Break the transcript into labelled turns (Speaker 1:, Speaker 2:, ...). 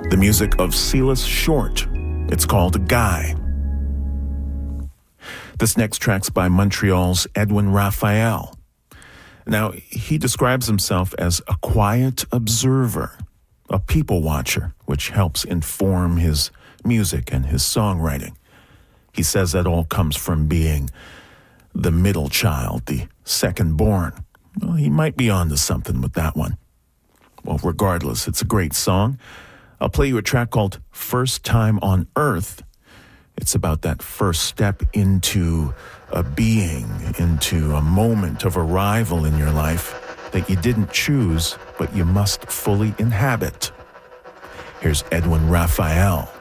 Speaker 1: The music of Silas Short. It's called Guy. This next track's by Montreal's Edwin Raphael. Now, he describes himself as a quiet observer, a people watcher, which helps inform his music and his songwriting. He says that all comes from being the middle child, the second born. Well, he might be onto something with that one. Well, regardless, it's a great song. I'll play you a track called First Time on Earth. It's about that first step into a being, into a moment of arrival in your life that you didn't choose, but you must fully inhabit. Here's Edwin Raphael.